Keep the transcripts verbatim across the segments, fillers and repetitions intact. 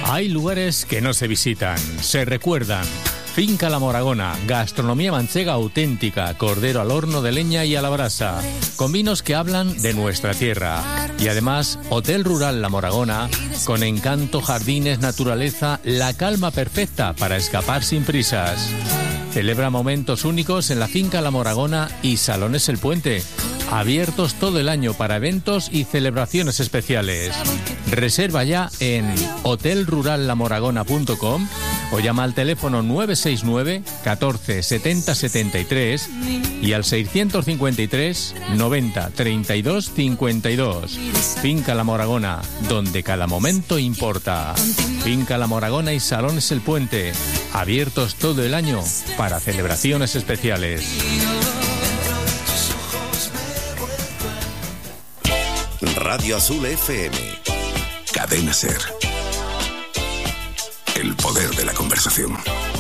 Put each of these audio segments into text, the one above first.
Hay lugares que no se visitan, se recuerdan. Finca La Moragona, gastronomía manchega auténtica, cordero al horno de leña y a la brasa, con vinos que hablan de nuestra tierra. Y además, Hotel Rural La Moragona, con encanto, jardines, naturaleza, la calma perfecta para escapar sin prisas. Celebra momentos únicos en la Finca La Moragona y Salones El Puente, abiertos todo el año para eventos y celebraciones especiales. Reserva ya en hotel rural la moragona punto com o llama al teléfono nueve seis nueve, catorce, setenta, setenta y tres y al seiscientos cincuenta y tres, noventa, treinta y dos, cincuenta y dos. Finca La Moragona, donde cada momento importa. Finca La Moragona y Salones El Puente, abiertos todo el año para celebraciones especiales. Radio Azul F M. Cadena Ser. El poder de la conversación.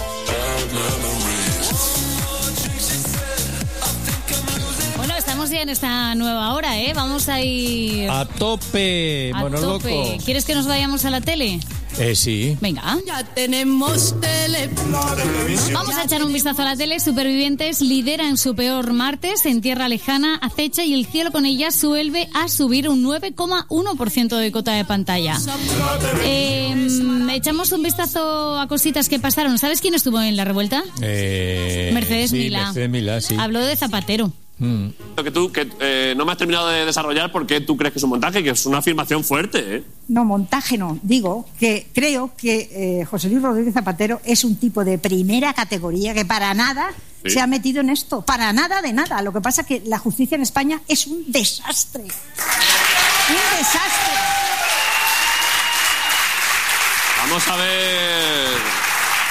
Bueno, estamos ya en esta nueva hora, ¿eh? Vamos a ir... A tope, a mono tope. loco. ¿Quieres que nos vayamos a la tele? Eh, sí. Venga. Ya tenemos tele. Vamos a echar un vistazo a la tele. Supervivientes lidera en su peor martes en tierra lejana, acecha y el cielo con ella vuelve a subir un nueve coma uno por ciento de cota de pantalla. Eh, echamos un vistazo a cositas que pasaron. ¿Sabes quién estuvo en la revuelta? Eh, Mercedes sí, Milá. Mercedes Milá, sí. Habló de Zapatero. Mm. Lo que tú que, eh, no me has terminado de desarrollar por qué tú crees que es un montaje, que es una afirmación fuerte, ¿eh? No, montaje no. Digo que creo que eh, José Luis Rodríguez Zapatero es un tipo de primera categoría que para nada sí. se ha metido en esto. Para nada de nada. Lo que pasa es que la justicia en España es un desastre. Un desastre. Vamos a ver...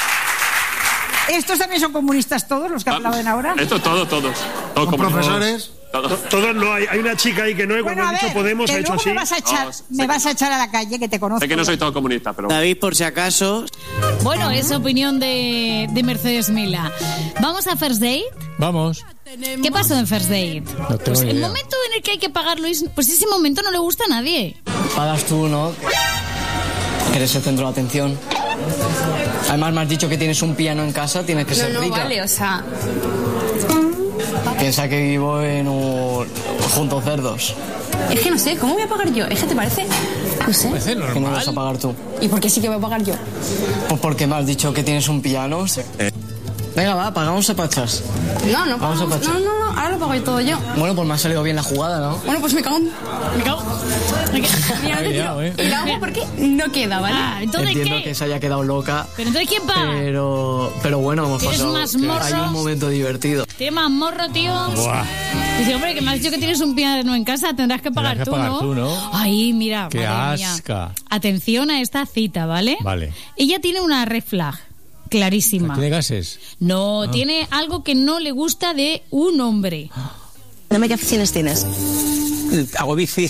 ¿Estos también son comunistas todos, los que aplauden ahora? Estos todos, todos. Todos profesores. Todos. Todos no, hay, hay una chica ahí que no, y bueno, cuando ha dicho ver, Podemos que ha hecho luego así. me vas a echar, No, me vas a echar a la calle, que te conozco. Sé que no soy todo comunista, pero... David, por si acaso... Bueno, es opinión de, de Mercedes Milá. ¿Vamos a First Date? Vamos. ¿Qué pasó en First Date? No tengo Pues ni el idea. momento en el que hay que pagar, Luis, pues ese momento no le gusta a nadie. Pagas tú, ¿no? Eres el centro de atención. Además me has dicho que tienes un piano en casa, tienes que No, ser no, rica. vale, o sea... Piensa que vivo en un... junto a cerdos. Es que no sé, ¿cómo voy a pagar yo? Es que te parece... No sé. Parece ¿Qué no normal. vas a pagar tú? ¿Y por qué sí que voy a pagar yo? Pues porque me has dicho que tienes un piano. Venga, va, pagamos a pachas. No, no, Vamos a pagamos- Pacha. no, no, no, ahora lo pago yo todo yo. Bueno, pues me ha salido bien la jugada, ¿no? Bueno, pues me cago en... Me cago... Me cago... Mira, no te Cuidado, tiro. eh. Y lo hago porque no queda, ¿vale? Ah, ¿entonces Entiendo qué? que se haya quedado loca, ¿Pero entonces quién paga? pero pero bueno, hemos ¿Tienes pasado. más morros? Hay un momento divertido. ¿Tiene más morro, tío? Buah. Dice, hombre, que me has dicho que tienes un piano en casa, tendrás que pagar, Tendrás que tú, pagar ¿no? tú, ¿no? Ay, mira, Qué madre mía. asca. Atención a esta cita, ¿vale? Vale. Ella tiene una red flag clarísima. ¿Tiene gases? No, Ah. tiene algo que no le gusta de un hombre. Dime qué aficiones tienes. Hago bici.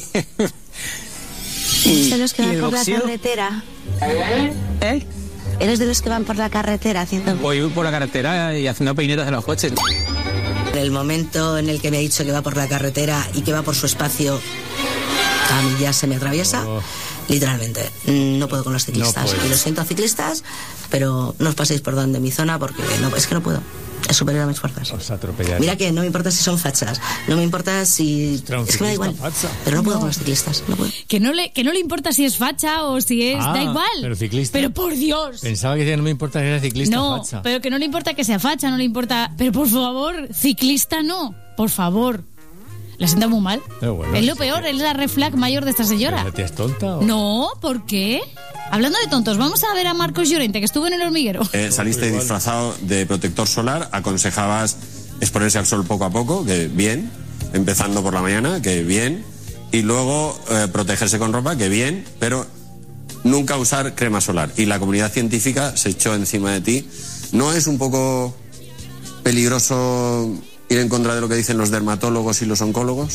¿Eres de los que ¿Y van el por la boxeo? carretera? ¿Eh? ¿Eres de los que van por la carretera haciendo...? Voy por la carretera y haciendo peinetas en los coches. En el momento en el que me ha dicho que va por la carretera y que va por su espacio, a mí ya se me atraviesa. Oh. Literalmente, no puedo con los ciclistas. No puedes. y lo siento, ciclistas, pero no os paséis por donde mi zona porque no, es que no puedo. Es superior a mis fuerzas. Os atropellaré. Mira que no me importa si son fachas, no me importa si... Ostras, un es que me da igual, ciclista facha. pero no puedo No. con los ciclistas, no puedo. Que no le, que no le importa si es facha o si es... Ah, da igual. pero ciclista. Pero por Dios. Pensaba que no me importa que era ciclista No, facha. pero que no le importa que sea facha, no le importa... Pero por favor, ciclista no. Por favor. La sienta muy mal. Pero bueno, es lo sí, peor, sí. es la red flag mayor de esta señora. ¿Pero ¿Te es tonta o...? No, ¿por qué? Hablando de tontos, vamos a ver a Marcos Llorente, que estuvo en el hormiguero. Eh, saliste Igual. disfrazado de protector solar, aconsejabas exponerse al sol poco a poco, que bien, empezando por la mañana, que bien, y luego eh, protegerse con ropa, que bien, pero nunca usar crema solar. Y la comunidad científica se echó encima de ti. ¿No es un poco peligroso ir en contra de lo que dicen los dermatólogos y los oncólogos?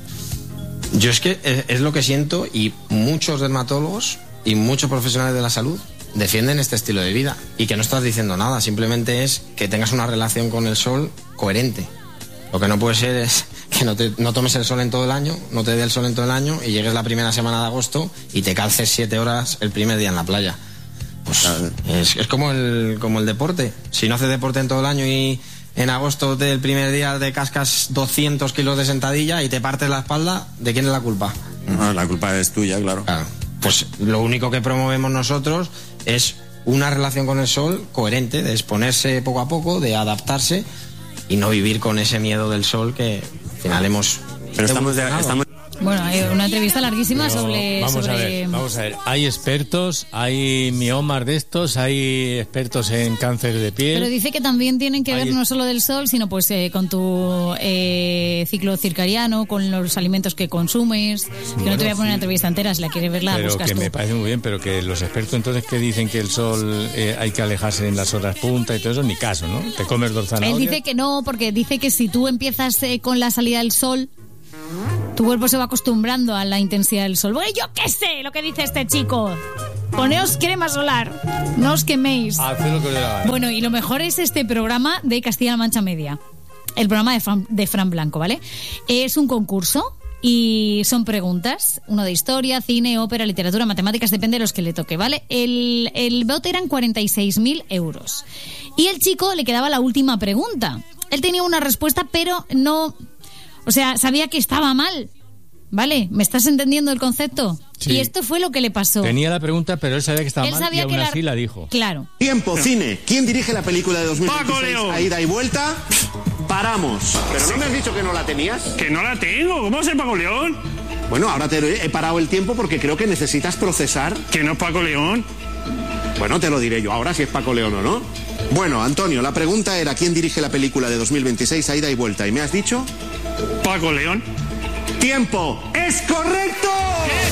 Yo es que es, es lo que siento, y muchos dermatólogos y muchos profesionales de la salud defienden este estilo de vida, y que no estás diciendo nada, simplemente es que tengas una relación con el sol coherente. Lo que no puede ser es que no, te, no tomes el sol en todo el año, no te dé el sol en todo el año y llegues la primera semana de agosto y te calces siete horas el primer día en la playa. Pues es, es como el como el deporte. Si no haces deporte en todo el año y en agosto del primer día te cascas doscientos kilos de sentadilla y te partes la espalda, ¿de quién es la culpa? No, la culpa es tuya, claro. Claro. Pues lo único que promovemos nosotros es una relación con el sol coherente, de exponerse poco a poco, de adaptarse y no vivir con ese miedo del sol que al final hemos... Pero estamos... De, estamos... Bueno, hay una entrevista larguísima Pero sobre... Vamos sobre... a ver, vamos a ver. Hay expertos, hay miomas de estos, hay expertos en cáncer de piel. Pero dice que también tienen que hay... ver no solo del sol, sino pues eh, con tu eh, ciclo circadiano, con los alimentos que consumes. Que bueno, no te voy a poner sí. una entrevista entera, si la quieres verla, pero buscas que tú. Me parece muy bien, pero que los expertos entonces que dicen que el sol eh, hay que alejarse en las horas punta y todo eso, ni caso, ¿no? Te comes dos zanahorias. Él dice que no, porque dice que si tú empiezas eh, con la salida del sol, tu cuerpo se va acostumbrando a la intensidad del sol. Bueno, yo qué sé lo que dice este chico. Poneos crema solar, no os queméis. Haced lo que os dé la gana. Bueno, y lo mejor es este programa de Castilla-La Mancha Media. El programa de Fran, de Fran Blanco, ¿vale? Es un concurso y son preguntas. Uno de historia, cine, ópera, literatura, matemáticas, depende de los que le toque, ¿vale? El, el bote eran cuarenta y seis mil euros. Y el chico le quedaba la última pregunta. Él tenía una respuesta, pero no... O sea, sabía que estaba mal, ¿vale? ¿Me estás entendiendo el concepto? Sí. Y esto fue lo que le pasó. Tenía la pregunta, pero él sabía que estaba él mal sabía y aún que así la... la dijo. Claro. Tiempo, cine. ¿Quién dirige la película de dos mil veintiséis? Paco León. A ida y vuelta. Paramos. ¿Pero no me has dicho que no la tenías? Que no la tengo. ¿Cómo va a ser Paco León? Bueno, ahora te he parado el tiempo porque creo que necesitas procesar. Que no es Paco León. Bueno, te lo diré yo ahora si es Paco León o no. Bueno, Antonio, la pregunta era ¿quién dirige la película de dos mil veintiséis a ida y vuelta? ¿Y me has dicho? Paco León. ¡Tiempo! ¡Es correcto! ¿Qué?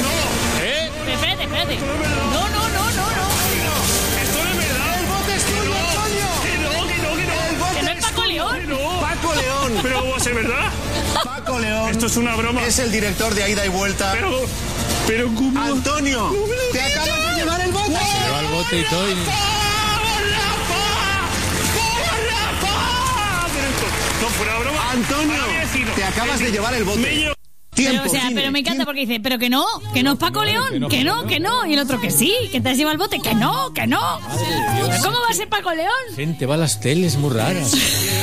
No. ¿Eh? Espérate, espérate. No, no, no, no, no. Esto no es verdad. ¡El bote es tuyo, Antonio! Que no, que no, que no. El bote ¿Que no es Paco León? Que no. ¡Paco León! ¿Pero cómo va a ser verdad? Paco León. Esto es una broma. Es el director de A ida y vuelta. Pero, pero ¿cómo? Antonio, no me lo te digas. acabas de llevar el bote. Se lleva el bote y todo y... No, fuera broma. Antonio, decirlo, te acabas de llevar el bote. Me llevo... Tiempo, Pero, o sea, cine. pero me encanta porque dice, pero que no, que no es Paco León, que no, que no. Y el otro que sí, que te has llevado el bote, que no, que no. ¿Pero cómo va a ser Paco León? Gente va a las teles muy raras.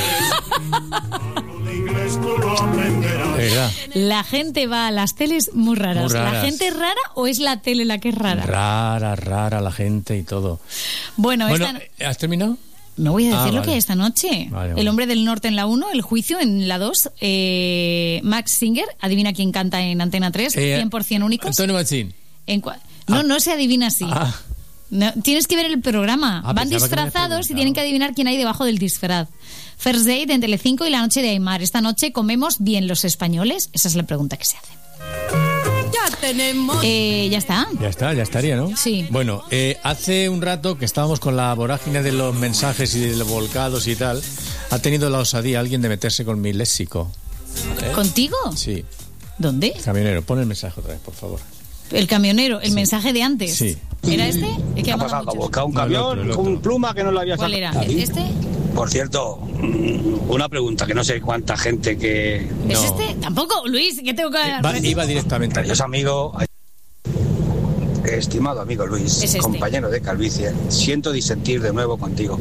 ¿Verdad? La gente va a las teles muy raras. Muy raras. ¿La gente es rara o es la tele la que es rara? Rara, rara la gente y todo. Bueno, Bueno, esta... ¿has terminado? No voy a decir Ah, lo vale. que esta noche. Vale, vale. El hombre del norte en la uno, el juicio en la dos. Eh, Max Singer, adivina quién canta en Antena tres, Eh, cien por ciento únicos. Antonio Machín. En cua- no, Ah. no se adivina así. Ah. No, tienes que ver el programa. Ah, Van pensaba que me habías disfrazados y preguntado. tienen que adivinar quién hay debajo del disfraz. First Date en Telecinco y La Noche de Aymar. Esta noche comemos bien los españoles. Esa es la pregunta que se hace. Ya tenemos. Eh, ya está. Ya está, ya estaría, ¿no? Sí. Bueno, eh, hace un rato que estábamos con la vorágine de los mensajes y de los volcados y tal, ha tenido la osadía alguien de meterse con mi léxico. ¿Eh? ¿Contigo? Sí. ¿Dónde? Camionero, pon el mensaje otra vez, por favor. El camionero, el mensaje de antes. Sí. ¿Era este? Es que ¿Qué ha ha pasado? mandado ¿Ha muchos. buscado un No, el camión otro, el otro. con pluma que no lo había ¿Cuál sacado? era? ¿Este? Por cierto, mm, una pregunta, que no sé cuánta gente que... ¿Es No. este? Tampoco, Luis, ¿qué tengo que Eh, va- iba directamente. Adiós, amigo. Estimado amigo Luis, Es este. compañero de calvicie, siento disentir de nuevo contigo.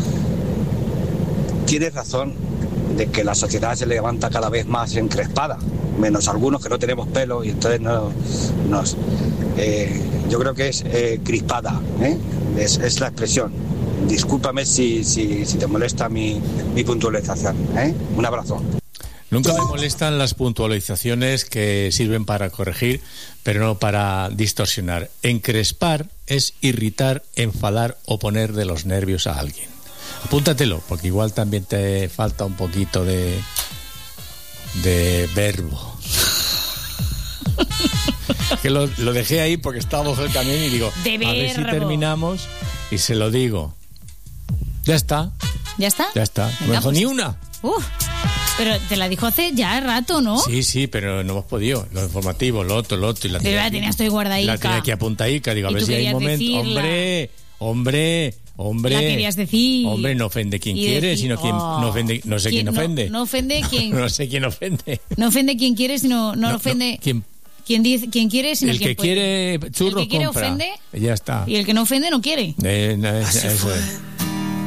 Tienes razón de que la sociedad se levanta cada vez más encrespada, menos algunos que no tenemos pelo y entonces no, nos... eh, yo creo que es eh, crispada, ¿eh? es, es la expresión. Discúlpame si, si, si te molesta mi, mi puntualización. ¿eh? Un abrazo. Nunca me molestan las puntualizaciones que sirven para corregir, pero no para distorsionar. Encrespar es irritar, enfadar o poner de los nervios a alguien. Apúntatelo, porque igual también te falta un poquito de, de verbo. Que lo, lo dejé ahí porque estábamos en el camión y digo, De a ver si verbo. terminamos y se lo digo. Ya está, ¿Ya está? ya está. No Venga, me dejó pues. ni una. Uf, pero te la dijo hace ya rato, ¿no? Sí, sí, pero no hemos podido. Lo informativo, lo otro, lo otro. Y la Pero tenía la aquí- tenías tú ahí guardadica. La tenía aquí apuntadica. Digo, a Y ver tú si hay querías un momento. decirla. Hombre, hombre, hombre. La querías decir. Hombre, no ofende quien Y quiere, decir, sino quien oh, no ofende. No sé quién, no- ofende. No, ofende quien. No sé quién ofende. No ofende quien quiere, sino no, No, ofende. no, ¿quién, Quien dice, quien quiere, sino el quien que puede. quiere churros el que quiere compra. ofende. Ya está. Y el que no ofende no quiere. Eh, no, es- Así eso fue. es.